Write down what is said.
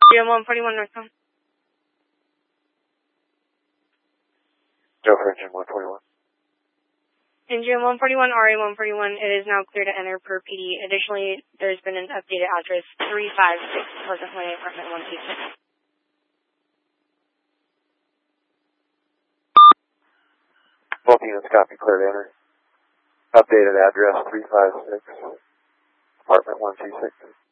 GM141 northbound. Go for engine 141. Engine 141, RA141, it is now clear to enter per PD. Additionally, there's been an updated address, 356 Pleasant Way, apartment 126. Both units copy, clear to enter. Updated address 356, apartment 126.